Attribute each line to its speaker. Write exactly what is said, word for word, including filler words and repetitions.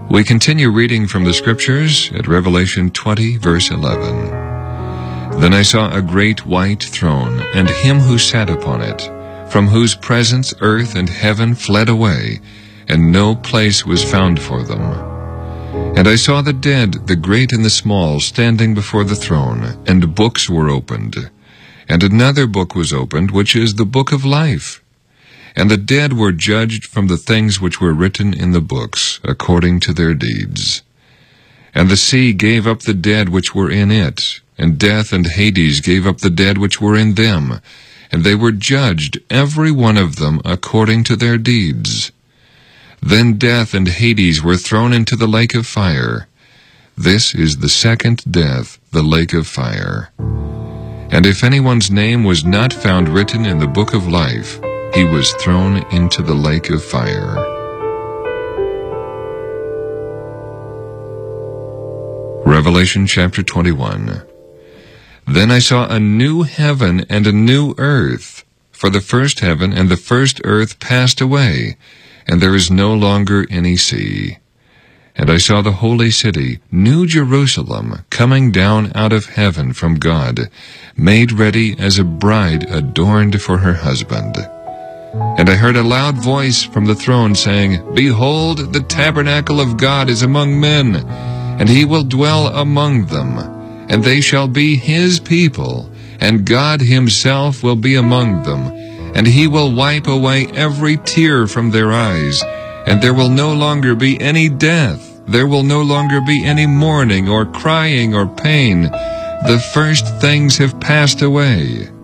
Speaker 1: We continue reading from the Scriptures at Revelation twenty, verse eleven. Then I saw a great white throne, and him who sat upon it, from whose presence earth and heaven fled away, and no place was found for them. And I saw the dead, the great and the small, standing before the throne, and books were opened. And another book was opened, which is the book of life. And the dead were judged from the things which were written in the books, according to their deeds. And the sea gave up the dead which were in it, and death and Hades gave up the dead which were in them, and they were judged, every one of them, according to their deeds. Then death and Hades were thrown into the lake of fire. This is the second death, the lake of fire. And if anyone's name was not found written in the book of life, he was thrown into the lake of fire. Revelation chapter twenty-one. Then I saw a new heaven and a new earth, for the first heaven and the first earth passed away, and there is no longer any sea. And I saw the holy city, New Jerusalem, coming down out of heaven from God, made ready as a bride adorned for her husband. And I heard a loud voice from the throne saying, Behold, the tabernacle of God is among men, and he will dwell among them, and they shall be his people, and God himself will be among them, and he will wipe away every tear from their eyes, and there will no longer be any death, there will no longer be any mourning or crying or pain. The first things have passed away.